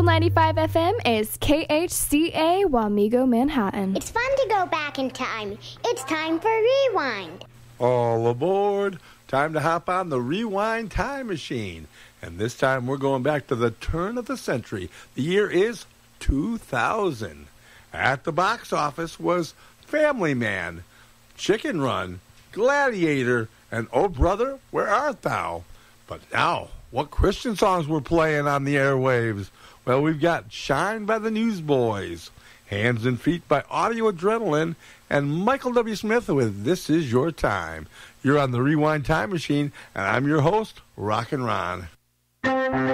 95 FM is KHCA Wamego, Manhattan. It's fun to go back in time. It's time for Rewind. All aboard. Time to hop on the Rewind Time Machine. And this time we're going back to the turn of the century. The year is 2000. At the box office was Family Man, Chicken Run, Gladiator, and Oh Brother, Where Art Thou? But now, what Christian songs were playing on the airwaves? Well, we've got Shine by the Newsboys, Hands and Feet by Audio Adrenaline, and Michael W. Smith with This Is Your Time. You're on the Rewind Time Machine, and I'm your host, Rockin' Ron.